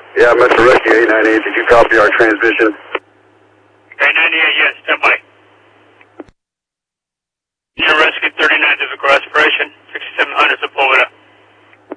Yeah, Mr. Rescue 898, did you copy our transmission? 898, yes, step by.